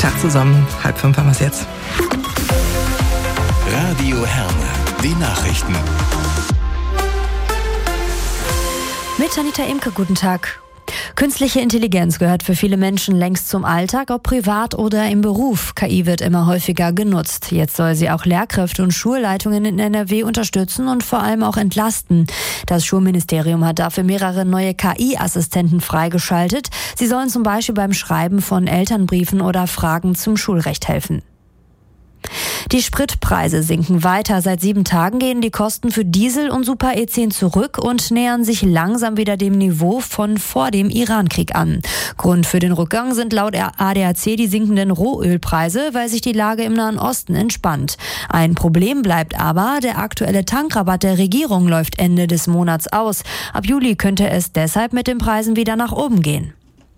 Tag zusammen. 4:30 haben wir es jetzt. Radio Herne, die Nachrichten. Mit Anita Imke, guten Tag. Künstliche Intelligenz gehört für viele Menschen längst zum Alltag, ob privat oder im Beruf. KI wird immer häufiger genutzt. Jetzt soll sie auch Lehrkräfte und Schulleitungen in NRW unterstützen und vor allem auch entlasten. Das Schulministerium hat dafür mehrere neue KI-Assistenten freigeschaltet. Sie sollen zum Beispiel beim Schreiben von Elternbriefen oder Fragen zum Schulrecht helfen. Die Spritpreise sinken weiter. Seit 7 Tagen gehen die Kosten für Diesel und Super E10 zurück und nähern sich langsam wieder dem Niveau von vor dem Irankrieg an. Grund für den Rückgang sind laut ADAC die sinkenden Rohölpreise, weil sich die Lage im Nahen Osten entspannt. Ein Problem bleibt aber, der aktuelle Tankrabatt der Regierung läuft Ende des Monats aus. Ab Juli könnte es deshalb mit den Preisen wieder nach oben gehen.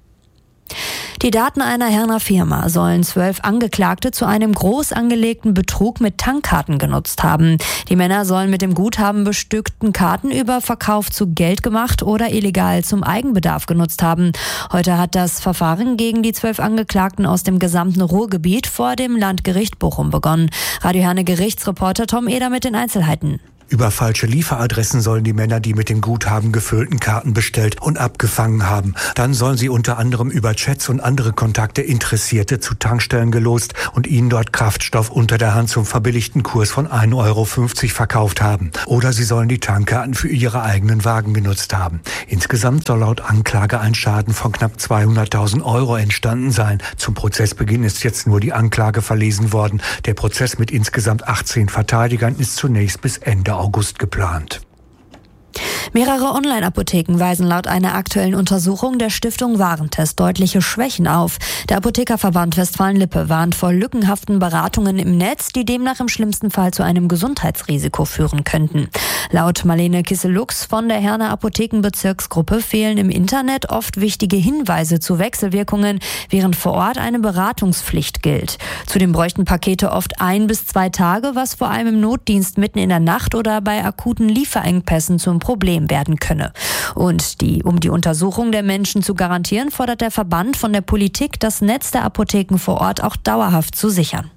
Die Daten einer Herner Firma sollen 12 Angeklagte zu einem groß angelegten Betrug mit Tankkarten genutzt haben. Die Männer sollen mit dem Guthaben bestückten Karten über Verkauf zu Geld gemacht oder illegal zum Eigenbedarf genutzt haben. Heute hat das Verfahren gegen die 12 Angeklagten aus dem gesamten Ruhrgebiet vor dem Landgericht Bochum begonnen. Radio Herne Gerichtsreporter Tom Eder mit den Einzelheiten. Über falsche Lieferadressen sollen die Männer die mit dem Guthaben gefüllten Karten bestellt und abgefangen haben. Dann sollen sie unter anderem über Chats und andere Kontakte Interessierte zu Tankstellen gelost und ihnen dort Kraftstoff unter der Hand zum verbilligten Kurs von 1,50 € verkauft haben. Oder sie sollen die Tankkarten für ihre eigenen Wagen genutzt haben. Insgesamt soll laut Anklage ein Schaden von knapp 200.000 € entstanden sein. Zum Prozessbeginn ist jetzt nur die Anklage verlesen worden. Der Prozess mit insgesamt 18 Verteidigern ist zunächst bis Ende August geplant. Mehrere Online-Apotheken weisen laut einer aktuellen Untersuchung der Stiftung Warentest deutliche Schwächen auf. Der Apothekerverband Westfalen-Lippe warnt vor lückenhaften Beratungen im Netz, die demnach im schlimmsten Fall zu einem Gesundheitsrisiko führen könnten. Laut Marlene Kisselux von der Herner Apothekenbezirksgruppe fehlen im Internet oft wichtige Hinweise zu Wechselwirkungen, während vor Ort eine Beratungspflicht gilt. Zudem bräuchten Pakete oft 1 bis 2 Tage, was vor allem im Notdienst mitten in der Nacht oder bei akuten Lieferengpässen zum Problem werden könne. Und um die Untersuchung der Menschen zu garantieren, fordert der Verband von der Politik, das Netz der Apotheken vor Ort auch dauerhaft zu sichern.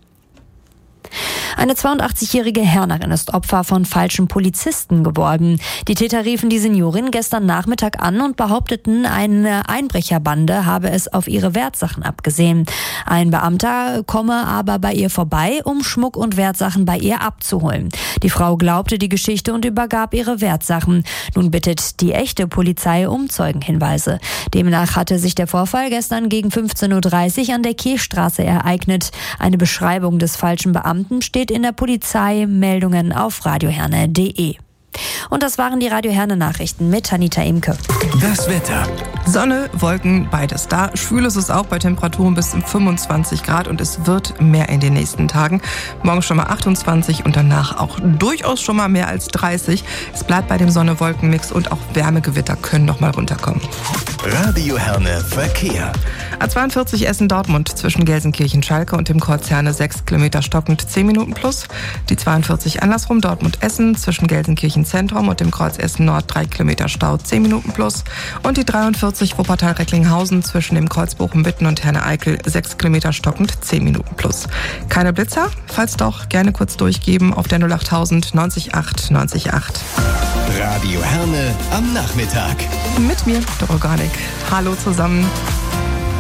Eine 82-jährige Hernerin ist Opfer von falschen Polizisten geworden. Die Täter riefen die Seniorin gestern Nachmittag an und behaupteten, eine Einbrecherbande habe es auf ihre Wertsachen abgesehen. Ein Beamter komme aber bei ihr vorbei, um Schmuck und Wertsachen bei ihr abzuholen. Die Frau glaubte die Geschichte und übergab ihre Wertsachen. Nun bittet die echte Polizei um Zeugenhinweise. Demnach hatte sich der Vorfall gestern gegen 15:30 Uhr an der Kehlstraße ereignet. Eine Beschreibung des falschen Beamten steht in der Polizeimeldungen auf radioherne.de. Und das waren die Radio Herne Nachrichten mit Anita Imke. Das Wetter. Sonne, Wolken, beides da. Schwül ist es auch bei Temperaturen bis 25 Grad und es wird mehr in den nächsten Tagen. Morgen schon mal 28 und danach auch durchaus schon mal mehr als 30. Es bleibt bei dem Sonne-Wolken-Mix und auch Wärmegewitter können noch mal runterkommen. Radio Herne Verkehr. A42 Essen-Dortmund zwischen Gelsenkirchen-Schalke und dem Kreuz Herne 6 Kilometer stockend 10 Minuten plus. Die 42 andersrum Dortmund-Essen zwischen Gelsenkirchen-Zentrum und dem Kreuz Essen-Nord 3 Kilometer Stau 10 Minuten plus. Und die 43 Wuppertal-Recklinghausen zwischen dem Kreuz Bochum-Bitten und Herne-Eickel 6 Kilometer stockend 10 Minuten plus. Keine Blitzer? Falls doch, gerne kurz durchgeben auf der 08000 90 8 90 8. Radio Herne am Nachmittag. Mit mir, Doroganik. Hallo zusammen.